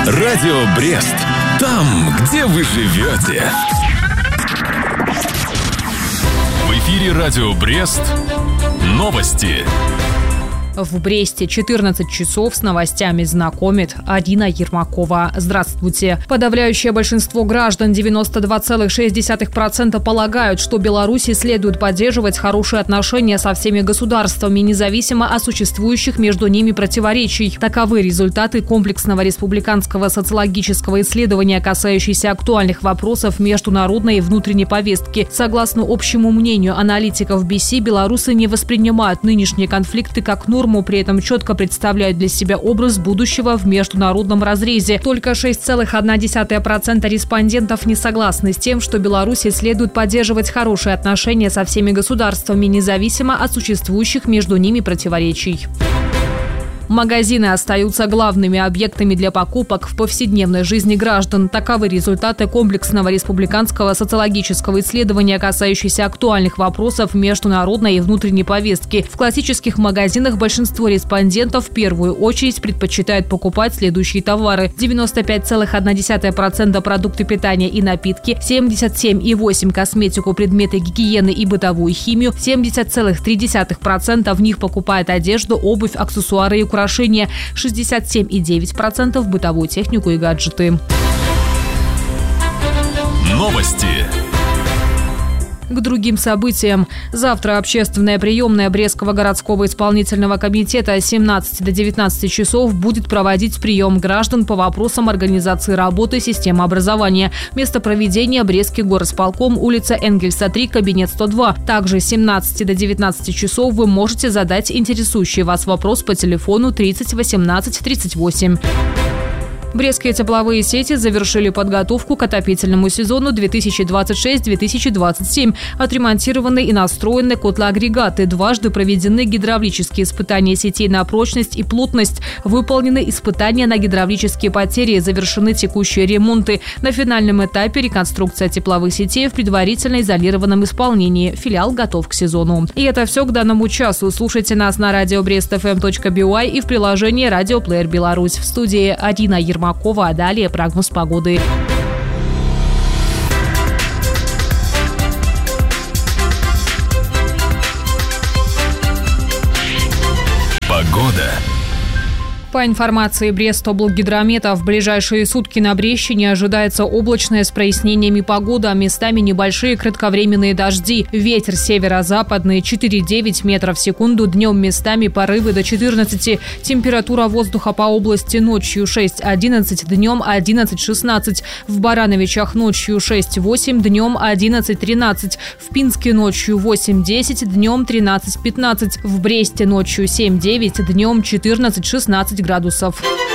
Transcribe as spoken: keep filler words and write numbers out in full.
Радио Брест. Там, где вы живете. В эфире Радио Брест. Новости. В Бресте четырнадцать часов с новостями знакомит Арина Ермакова. Здравствуйте. Подавляющее большинство граждан, девяносто два целых шесть десятых процента, полагают, что Беларуси следует поддерживать хорошие отношения со всеми государствами, независимо от существующих между ними противоречий. Таковы результаты комплексного республиканского социологического исследования, касающиеся актуальных вопросов международной и внутренней повестки. Согласно общему мнению аналитиков би си, белорусы не воспринимают нынешние конфликты как норму, при этом четко представляют для себя образ будущего в международном разрезе. Только шесть целых одна десятая процента респондентов не согласны с тем, что Беларуси следует поддерживать хорошие отношения со всеми государствами, независимо от существующих между ними противоречий. Магазины остаются главными объектами для покупок в повседневной жизни граждан. Таковы результаты комплексного республиканского социологического исследования, касающиеся актуальных вопросов международной и внутренней повестки. В классических магазинах большинство респондентов в первую очередь предпочитают покупать следующие товары: девяносто пять целых одна десятая процента продукты питания и напитки, семьдесят семь целых восемь десятых процента косметику, предметы гигиены и бытовую химию, семьдесят целых три десятых процента в них покупают одежду, обувь, аксессуары и украшения, шестьдесят семь целых девять десятых процента бытовую технику и гаджеты. Новости. К другим событиям. Завтра общественная приемная Брестского городского исполнительного комитета с семнадцати до девятнадцати часов будет проводить прием граждан по вопросам организации работы системы образования. Место проведения — Брестский горосполком, улица Энгельса, три, кабинет сто два. Также с семнадцати до девятнадцати часов вы можете задать интересующий вас вопрос по телефону тридцать восемнадцать тридцать восемь. Брестские тепловые сети завершили подготовку к отопительному сезону две тысячи двадцать шесть — две тысячи двадцать семь. Отремонтированы и настроены котлоагрегаты. Дважды проведены гидравлические испытания сетей на прочность и плотность. Выполнены испытания на гидравлические потери. Завершены текущие ремонты. На финальном этапе реконструкция тепловых сетей в предварительно изолированном исполнении. Филиал готов к сезону. И это все к данному часу. Слушайте нас на радио брест эф эм точка би уай и в приложении Радио Плеер Беларусь. В студии Арина Ермакова. Макова, а далее прогноз погоды. Погода. По информации Брестоблгидромета, в ближайшие сутки на Брестщине ожидается облачная с прояснениями погода, а местами небольшие кратковременные дожди. Ветер северо-западный четыре - девять метров в секунду, днем местами порывы до четырнадцати. Температура воздуха по области: ночью шесть - одиннадцать, днем одиннадцать - шестнадцать. В Барановичах ночью шесть - восемь, днем одиннадцать - тринадцать. В Пинске ночью восемь - десять, днем тринадцать - пятнадцать. В Бресте ночью семь - девять, днем четырнадцать - шестнадцать градусов.